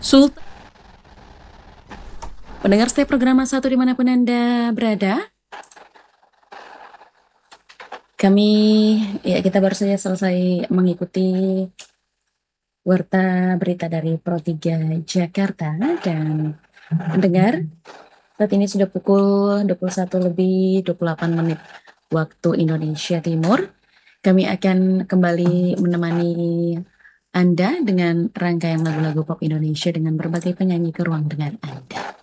Sultan. Pendengar setiap program satu dimanapun Anda berada, kita baru saja selesai mengikuti warta berita dari Pro 3 Jakarta, dan pendengar, saat ini sudah pukul 21 lebih 28 menit waktu Indonesia Timur. Kami akan kembali menemani Anda dengan rangkaian lagu-lagu pop Indonesia dengan berbagai penyanyi ke ruang dengar Anda.